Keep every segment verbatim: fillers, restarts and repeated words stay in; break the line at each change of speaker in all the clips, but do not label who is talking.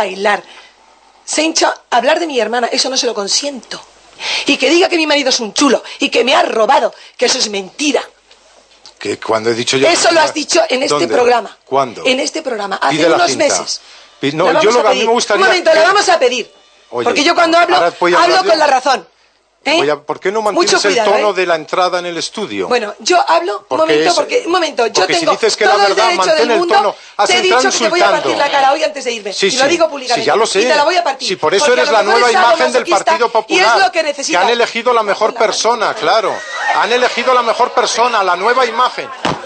bailar. Se hincha hablar de mi hermana, eso no se lo consiento. Y que diga que mi marido es un chulo y que me ha robado, que eso es mentira.
¿Que cuando he dicho yo?
Eso lo has dicho en este
¿Dónde?
programa.
¿Cuándo?
En este programa, hace
Pide la
unos
cinta.
meses.
No,
La
yo
vamos
lo que
a
a mí me
pedir.
gustaría...
Un momento, la vamos a pedir.
Oye,
porque yo cuando hablo,
ahora voy a hablar
hablo
yo.
con la razón. ¿Eh?
Voy a- ¿Por qué no mantienes
Mucho cuidado,
el tono
¿eh?
de la entrada en el estudio?
Bueno, yo hablo, un
Porque
momento,
es-
porque, un momento, yo
porque si
tengo
dices que
todo
la verdad,
el derecho
mantén
del
el
mundo,
tono. Has
te he
entrado
dicho que te voy a
insultando.
partir la cara hoy antes de irme,
Sí,
y lo
sí.
digo públicamente,
Sí, ya lo sé.
y te la voy a partir.
Sí, por eso
porque
eres
a
la
lo mejor
nueva
es algo
imagen del
masoquista,
Partido Popular.
Y es lo que
Que
necesitas.
han elegido la mejor persona, claro. Han elegido la mejor persona, la nueva imagen.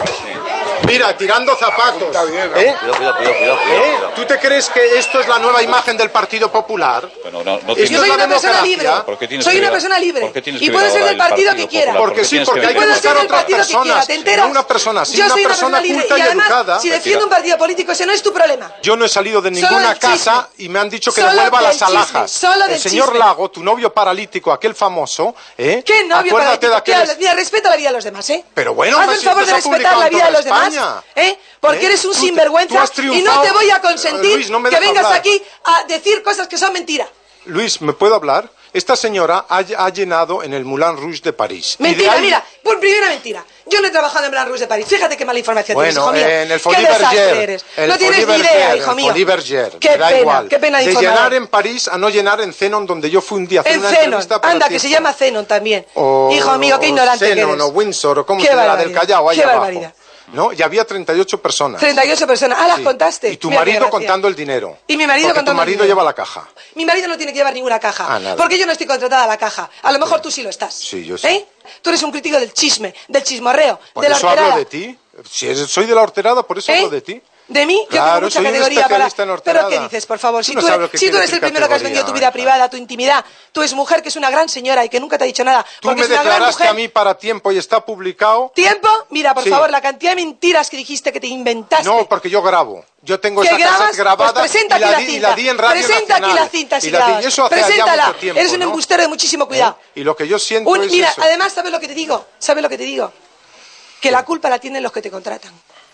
Mira, tirando zapatos. ¿Eh?
Cuidado, cuidado, cuidado, cuidado,
¿Eh?
cuidado.
¿Tú te crees que esto es la nueva imagen del Partido Popular?
Bueno, no, no
Esto
Yo
es
soy
la
una persona
democracia.
libre.
¿Por qué tienes
Soy
que
una
ver-
persona libre.
por qué tienes
Y
que
puede
ver
ser
ahora
del
el
partido
Partido
que quiera.
Popular?
Porque sí,
tienes
porque
que
hay que
ver-
Puede ser
buscar
del
otras
partido que quiera,
personas.
¿te enteras?
No una persona así,
Yo
una
soy una
persona
libre.
culta y
además,
educada.
si defiendo un partido político, ese no es tu problema.
Yo no he salido de
Solo
ninguna
del chisme.
casa y me han dicho que
Solo
devuelva
del
las alhajas.
chisme, solo
El
del
señor
chisme.
Lago, tu novio paralítico, aquel famoso, ¿eh?
¿Qué novio
Acuérdate
paralítico?
de
¿Qué
aquel...
hablas? Mira, respeta la vida de los demás, ¿eh?
Pero bueno,
haz
me
el favor de
sientes a
respetar
publicar
la
en
vida de
toda
los demás,
España.
¿eh? Porque
¿Eh?
eres un
Tú-
sinvergüenza
tú has
y no
triunfado.
te voy a consentir
Luis, no me
que
dejas
vengas
hablar.
aquí a decir cosas que son mentira.
Luis, ¿me puedo hablar? Esta señora ha, ha llenado en el Moulin Rouge de París. Y de
Mentira,
ahí-
mira, por primera mentira. Yo no he trabajado en Moulin Rouge de París. Fíjate qué mala información tienes,
Bueno,
hijo mío.
en el
Qué
Folies
desastre
Bergère.
eres.
El
No tienes ni
Folies
idea,
Bergère,
hijo
el
mío.
Folies Bergère,
Qué
me da
pena,
igual.
qué pena de
De
informador.
llenar en París a no llenar en Zenon, donde yo fui un día a hacer
En
una
Zenon,
entrevista para
anda,
el
que se
tiempo.
llama Zenon también.
O-
Hijo mío, qué
o
ignorante que
Zenon,
eres.
o Windsor, o como
Qué
se llama, la
barbaridad,
del Callao, ahí
qué
abajo.
barbaridad.
¿No? Y había treinta y ocho personas.
treinta y ocho personas. Ah, las
Sí.
contaste.
Y tu
Mira qué
marido
gracia.
contando el dinero.
Y mi marido
Porque
contando
tu
el
marido
dinero.
lleva la caja.
Mi marido no tiene que llevar ninguna caja.
Ah, nada.
Porque yo no estoy contratada a la caja. A lo mejor tú sí lo estás.
Sí, yo sí.
¿Eh? Tú eres un crítico del chisme, del chismorreo,
Por
de la
eso
horterada.
hablo de ti. Si eres- soy de la horterada, por eso
¿Eh?
hablo de ti.
¿De mí? Yo
Claro,
tengo mucha
soy un
categoría para...
especialista en horterada.
¿Pero qué dices, por favor?
Tú
Si
no
tú,
sabes
eres,
lo que
si tú
quiere
eres el
decir
primero que has vendido tu vida
categoría,
privada, tu intimidad, tu exmujer, que es una gran señora y que nunca te ha dicho nada,
Tú
porque
me
es una gran
declaraste
mujer...
a mí para tiempo y está publicado.
¿Tiempo? Mira, por
Sí.
favor, la cantidad de mentiras que dijiste que te inventaste.
No, porque yo grabo. Yo tengo
¿Que
esa
grabas?
cassette grabada
Pues presenta
y, la
aquí la
di, y
cinta.
la di en Radio
Presenta
Nacional.
aquí la cinta si
y la di,
grabas.
eso hace ya
Preséntala.
mucho tiempo,
Eres un
¿no?
embustero de muchísimo cuidado.
¿Eh? Y lo que yo siento
Un-
es
mira,
eso.
además, ¿sabes lo que te digo? ¿Sabes lo que te digo? Que la culpa la tienen los que te contratan.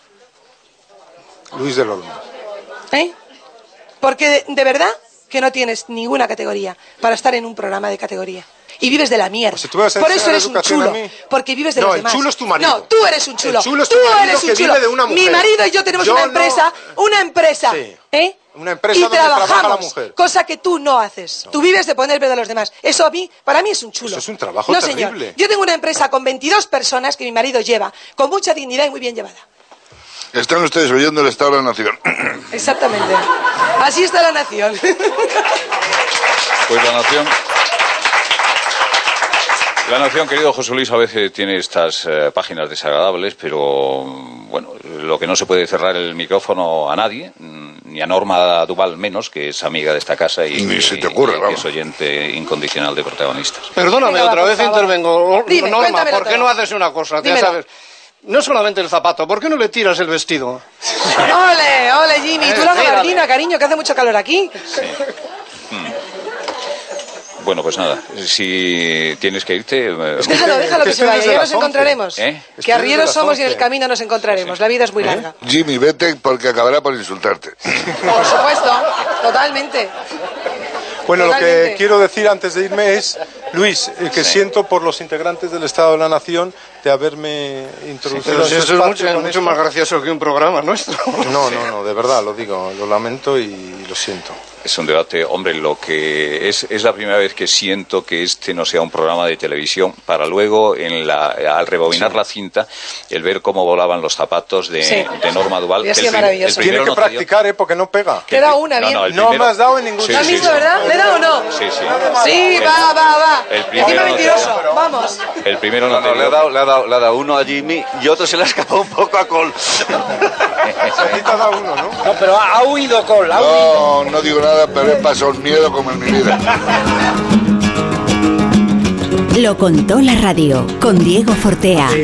Luis del Olmo.
¿Eh? Porque de, de verdad que no tienes ninguna categoría para estar en un programa de categoría. Y vives de la mierda.
Pues si tú vas a
Por
enseñar
eso eres un
educación a
chulo.
mí.
Porque vives de
No,
los
el
demás.
chulo es tu marido.
No, tú eres un chulo.
El chulo es tu
tú
marido
eres un
que
chulo.
vive de una mujer.
Mi marido y yo tenemos
Yo
una
no-
empresa, una empresa.
Sí.
¿Eh?
Una empresa
y
donde trabaja
trabajamos,
la mujer.
cosa que tú no haces. Tú vives de poner verde a los demás. Eso a mí, para mí es un chulo.
Eso es un trabajo
no,
terrible.
Señor. Yo tengo una empresa con veintidós personas que mi marido lleva, con mucha dignidad y muy bien llevada.
Están ustedes oyendo el Estado de la Nación.
Exactamente. Así está la nación.
Pues la nación... La Nación, querido José Luis, a veces tiene estas eh, páginas desagradables, pero bueno, lo que no se puede cerrar el micrófono a nadie, ni a Norma Duval menos, que es amiga de esta casa y,
Ni
que-
se te ocurre,
y que
vamos.
es oyente incondicional de Protagonistas.
Perdóname,
Venga, va,
otra
por
vez
favor.
intervengo.
Dime,
Norma,
cuéntamelo
¿por qué
todo.
no haces una cosa? Ya
Dímelo.
sabes. No solamente el zapato, ¿por qué no le tiras el vestido?
Ole, ole, Jimmy.
Eh,
Tú la
tírale.
gabardina, cariño, que hace mucho calor aquí.
Bueno, pues nada, si tienes que irte... eh,
Déjalo, déjalo que se
Estoy
vaya,
desde
ya
las
nos encontraremos.
¿Eh?
Que
Estoy
arrieros
desde las
somos y en el
once.
camino nos encontraremos. La vida es muy larga.
Jimmy, vete porque acabará por insultarte.
Por supuesto, totalmente.
Bueno, lo que
Totalmente.
quiero decir antes de irme es, Luis, el que siento por los integrantes del Estado de la Nación de haberme introducido
Pero
en
si
su
eso es
espacio
mucho,
con
mucho
esto.
más gracioso que un programa nuestro.
No, no, no, de verdad, lo digo, lo lamento y lo siento.
Es un debate, hombre, lo que es, es la primera vez que siento que este no sea un programa de televisión para luego, en la, al rebobinar la cinta, el ver cómo volaban los zapatos de,
Sí.
de Norma Duval.
Había
que
sido
el prim-
maravilloso.
el
Tiene
primero
que
no te dio-
practicar, ¿eh? Porque no pega.
Te da una, bien.
el
No
primero-
me has dado en ningún
Sí,
¿La
sí,
misma,
sí.
verdad? ¿Le da o no?
Sí, sí.
Sí,
El-
va, va, va.
el primero
Encima
no te
mentiroso.
dio.
Vamos.
El primero no,
No, no,
te
le ha
dio.
dado, le ha dado, le ha dado uno a Jimmy y otro se le ha escapado un poco a Col.
A ti te ha dado uno, ¿no?
No, pero ha, ha huido Col, ha huido.
No, no digo nada, pero he pasado miedo como en mi vida.
Lo contó la radio con Diego Fortea.